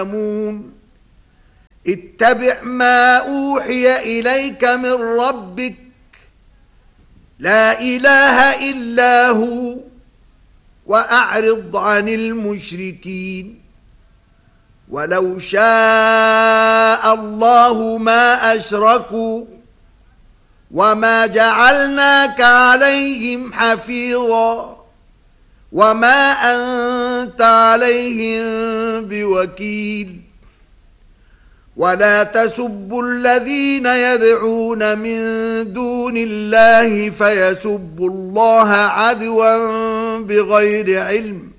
اتبع ما أوحي إليك من ربك لا إله إلا هو وأعرض عن المشركين ولو شاء الله ما أشركوا وما جعلناك عليهم حفيظا وما أنت عليهم بوكيل ولا تسبوا الذين يدعون من دون الله فيسبوا الله عدوا بغير علم